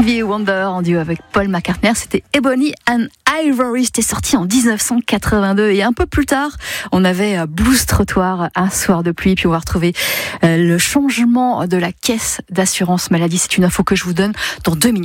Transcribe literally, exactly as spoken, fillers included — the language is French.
Stevie Wonder en duo avec Paul McCartney, c'était Ebony and Ivory, c'était sorti en dix-neuf cent quatre-vingt-deux et un peu plus tard, on avait Blues Trottoir, Un soir de pluie, puis on va retrouver le changement de la caisse d'assurance maladie. C'est une info que je vous donne dans deux minutes.